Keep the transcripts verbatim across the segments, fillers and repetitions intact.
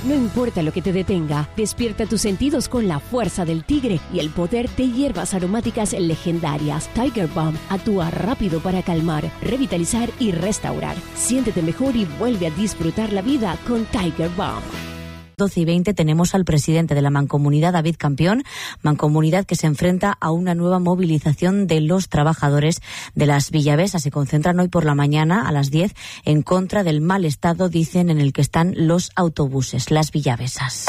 No importa lo que te detenga, despierta tus sentidos con la fuerza del tigre y el poder de hierbas aromáticas legendarias. Tiger Balm actúa rápido para calmar, revitalizar y restaurar. Siéntete mejor y vuelve a disfrutar la vida con Tiger Balm. doce y veinte tenemos al presidente de la Mancomunidad, David Campión, Mancomunidad que se enfrenta a una nueva movilización de los trabajadores de las Villavesas. Se concentran hoy por la mañana a las diez en contra del mal estado, dicen, en el que están los autobuses, las Villavesas.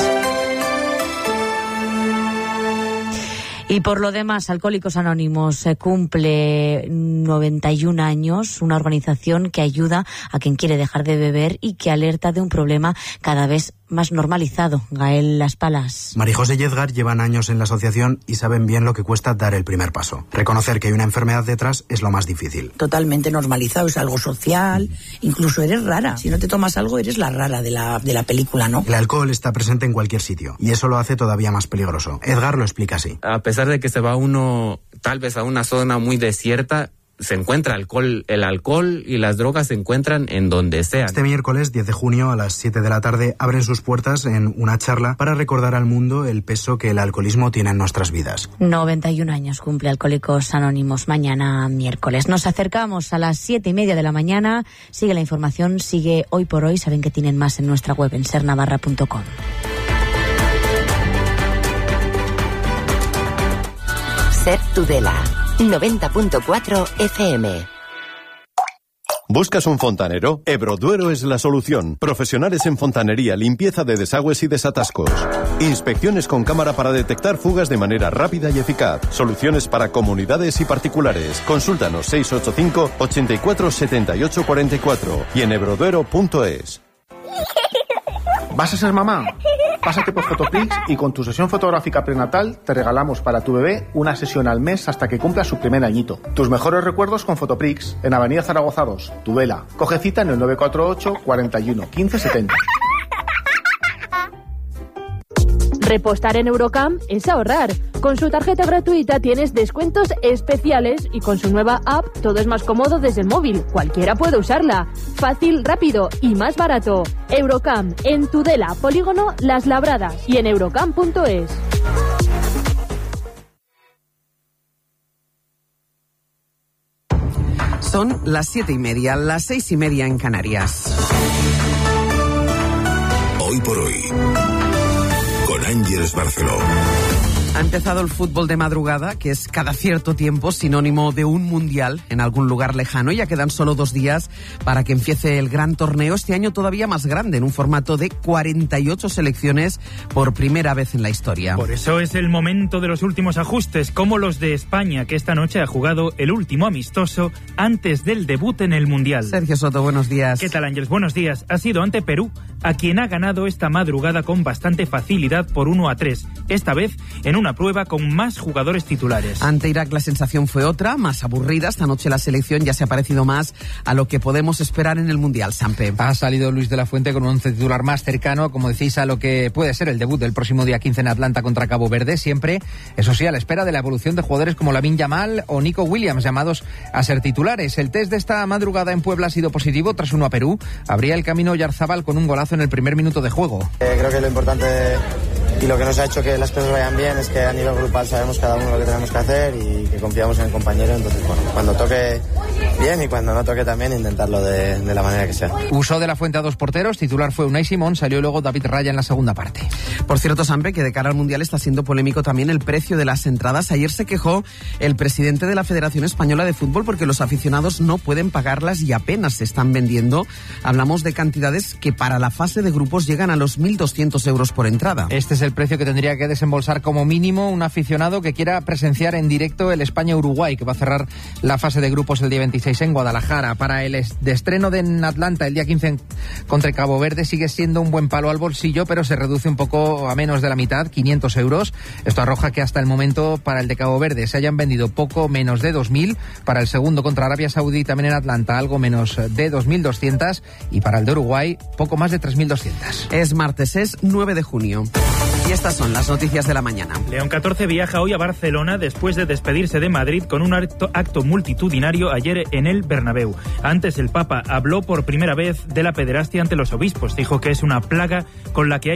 Y por lo demás, Alcohólicos Anónimos eh, cumple noventa y un años, una organización que ayuda a quien quiere dejar de beber y que alerta de un problema cada vez más normalizado. Gael Las Palas. María José y Edgar llevan años en la asociación y saben bien lo que cuesta dar el primer paso. Reconocer que hay una enfermedad detrás es lo más difícil. Totalmente normalizado, es algo social, incluso eres rara. Si no te tomas algo, eres la rara de la, de la película, ¿no? El alcohol está presente en cualquier sitio y eso lo hace todavía más peligroso. Edgar lo explica así. A pesar de que se va uno tal vez a una zona muy desierta, se encuentra alcohol, el alcohol y las drogas se encuentran en donde sea. Este miércoles diez de junio a las siete de la tarde abren sus puertas en una charla para recordar al mundo el peso que el alcoholismo tiene en nuestras vidas. noventa y un años cumple Alcohólicos Anónimos mañana miércoles. Nos acercamos a las siete y media de la mañana. Sigue la información, sigue Hoy por Hoy. Saben que tienen más en nuestra web en ser navarra punto com. Ser Tudela, noventa punto cuatro F M. ¿Buscas un fontanero? Ebroduero es la solución. Profesionales en fontanería, limpieza de desagües y desatascos. Inspecciones con cámara para detectar fugas de manera rápida y eficaz. Soluciones para comunidades y particulares. Consúltanos seis ocho cinco, ochenta y cuatro, setenta y ocho cuarenta y cuatro y en ebroduero punto es. ¿Vas a ser mamá? Pásate por Fotoprix y con tu sesión fotográfica prenatal te regalamos para tu bebé una sesión al mes hasta que cumpla su primer añito. Tus mejores recuerdos con Fotoprix en Avenida Zaragoza dos, Tudela. Coge cita en el nueve cuatro ocho, cuarenta y uno, quince setenta. Repostar en Eurocam es ahorrar. Con su tarjeta gratuita tienes descuentos especiales y con su nueva app todo es más cómodo desde el móvil. Cualquiera puede usarla. Fácil, rápido y más barato. Eurocam en Tudela, Polígono Las Labradas y en eurocam punto es. Son las siete y media, las seis y media en Canarias. Hoy por hoy. Con Ángeles Barceló. Ha empezado el fútbol de madrugada, que es cada cierto tiempo sinónimo de un mundial en algún lugar lejano. Ya quedan solo dos días para que empiece el gran torneo, este año todavía más grande, en un formato de cuarenta y ocho selecciones por primera vez en la historia. Por eso es el momento de los últimos ajustes, como los de España, que esta noche ha jugado el último amistoso antes del debut en el mundial. Sergio Soto, buenos días. ¿Qué tal, Ángeles? Buenos días. Ha sido ante Perú, a quien ha ganado esta madrugada con bastante facilidad por uno a tres, esta vez en un una prueba con más jugadores titulares. Ante Irak la sensación fue otra, más aburrida. Esta noche la selección ya se ha parecido más a lo que podemos esperar en el Mundial, Sampe. Ha salido Luis de la Fuente con un once titular más cercano, como decís, a lo que puede ser el debut del próximo día quince en Atlanta contra Cabo Verde, siempre, eso sí, a la espera de la evolución de jugadores como Lamine Yamal o Nico Williams, llamados a ser titulares. El test de esta madrugada en Puebla ha sido positivo tras uno a Perú. Abría el camino Oyarzabal con un golazo en el primer minuto de juego. Eh, creo que lo importante y lo que nos ha hecho que las cosas vayan bien es que a nivel grupal sabemos cada uno lo que tenemos que hacer y que confiamos en el compañero. Entonces, bueno, cuando toque bien y cuando no toque también intentarlo de, de la manera que sea. Usó de la Fuente a dos porteros, titular fue Unai Simón, salió luego David Raya en la segunda parte. Por cierto, Sampe, que de cara al Mundial está siendo polémico también el precio de las entradas. Ayer se quejó el presidente de la Federación Española de Fútbol porque los aficionados no pueden pagarlas y apenas se están vendiendo. Hablamos de cantidades que para la fase de grupos llegan a los mil doscientos euros por entrada. Este es el precio que tendría que desembolsar como mínimo un aficionado que quiera presenciar en directo el España-Uruguay, que va a cerrar la fase de grupos el día veintiséis en Guadalajara. Para el de estreno de en Atlanta el día quince contra Cabo Verde sigue siendo un buen palo al bolsillo, pero se reduce un poco a menos de la mitad, quinientos euros. Esto arroja que hasta el momento para el de Cabo Verde se hayan vendido poco menos de dos mil, para el segundo contra Arabia Saudí también en Atlanta algo menos de dos mil doscientos y para el de Uruguay poco más de tres mil doscientos. Es martes, es nueve de junio. Y estas son las noticias de la mañana. León catorce viaja hoy a Barcelona después de despedirse de Madrid con un acto, acto multitudinario ayer en el Bernabéu. Antes el Papa habló por primera vez de la pederastia ante los obispos. Dijo que es una plaga con la que hay